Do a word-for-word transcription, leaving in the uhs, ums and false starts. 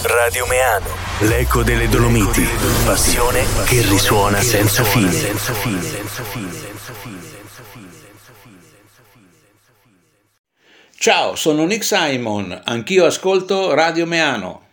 Radio Meano, l'eco delle Dolomiti, passione che risuona senza fine. Ciao, sono Nick Simon, anch'io ascolto Radio Meano.